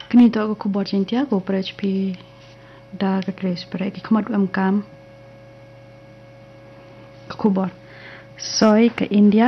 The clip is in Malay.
Ganito ako kubot cintia ko HP da kakres para kikumat kam kubot soy ke India